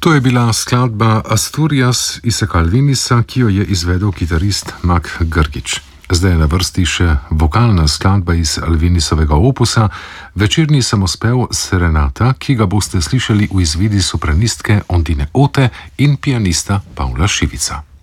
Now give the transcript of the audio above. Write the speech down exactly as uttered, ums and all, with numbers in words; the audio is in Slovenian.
To je bila skladba Asturias iz Calvinisa, ki jo je izvedel kitarist Mak Grgić. Zdaj je na vrsti še vokalna skladba iz Alvinisovega opusa, večerni samospev Serenata, ki ga boste slišali v izvidi sopranistke Ondine Ote in pianista Pavla Šivica.